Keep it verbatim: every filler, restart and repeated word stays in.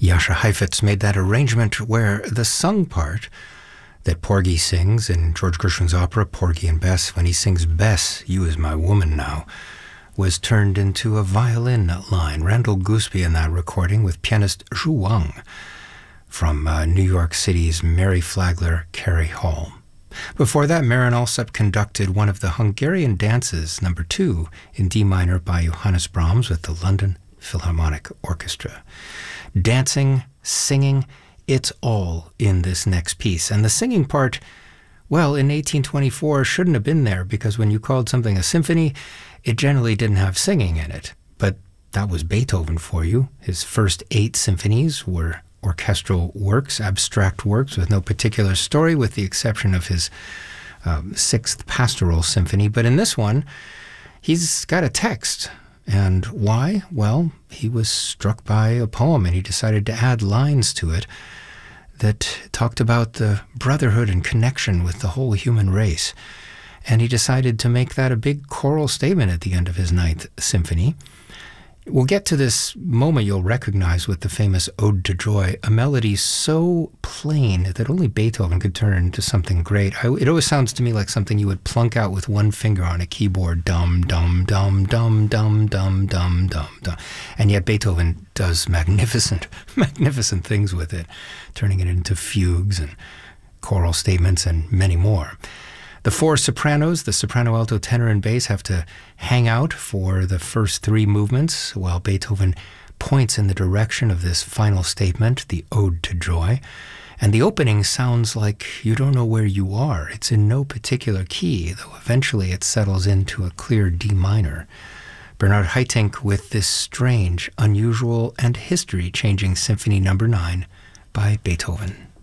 Jascha Heifetz made that arrangement where the sung part that Porgy sings in George Gershwin's opera Porgy and Bess, when he sings Bess, you is my woman now, was turned into a violin line. Randall Gooseby in that recording with pianist Zhu Wang from uh, New York City's Mary Flagler Carey Hall. Before that, Marin Alsop conducted one of the Hungarian dances, number two, in D minor by Johannes Brahms with the London Philharmonic Orchestra. Dancing, singing, it's all in this next piece. And the singing part, well, in eighteen twenty-four shouldn't have been there, because when you called something a symphony, it generally didn't have singing in it. But that was Beethoven for you. His first eight symphonies were orchestral works, abstract works with no particular story, with the exception of his um, sixth pastoral symphony. But in this one, he's got a text. And why? Well, he was struck by a poem and he decided to add lines to it that talked about the brotherhood and connection with the whole human race. And he decided to make that a big choral statement at the end of his Ninth Symphony. We'll get to this moment you'll recognize with the famous Ode to Joy, a melody so plain that only Beethoven could turn into something great. I, it always sounds to me like something you would plunk out with one finger on a keyboard, dum, dum, dum, dum, dum, dum, dum, dum, dum. And yet Beethoven does magnificent, magnificent things with it, turning it into fugues and choral statements and many more. The four sopranos, the soprano, alto, tenor, and bass, have to hang out for the first three movements while Beethoven points in the direction of this final statement, the Ode to Joy. And the opening sounds like you don't know where you are. It's in no particular key, though eventually it settles into a clear D minor. Bernard Haitink with this strange, unusual, and history-changing Symphony number nine by Beethoven.